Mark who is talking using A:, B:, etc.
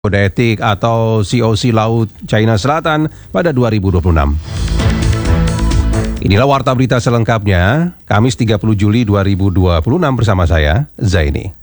A: Kode etik atau COC Laut China Selatan pada 2026. Inilah warta berita selengkapnya, Kamis 30 Juli 2026 bersama saya, Zaini.